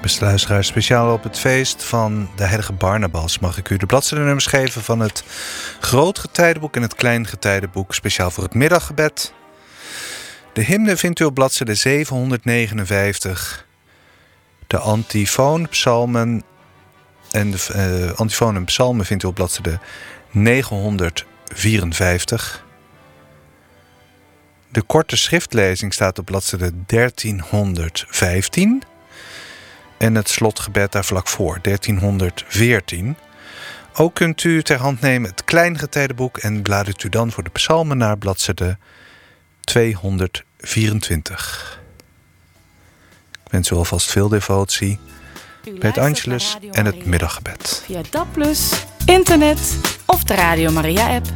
Beste luisteraars, speciaal op het feest van de heilige Barnabas mag ik u de bladzijdenummers geven van het Grootgetijdenboek en het Kleingetijdenboek, speciaal voor het middaggebed. De hymne vindt u op bladzijde 759. De antifoonpsalmen en de antifoon en psalmen vindt u op bladzijde 954. De korte schriftlezing staat op bladzijde 1315. En het slotgebed daar vlak voor, 1314. Ook kunt u ter hand nemen het Kleingetijdenboek en bladert u dan voor de psalmen naar bladzijde 224. Ik wens u alvast veel devotie bij het Angelus en het middaggebed. Via DAB+, internet of de Radio Maria app.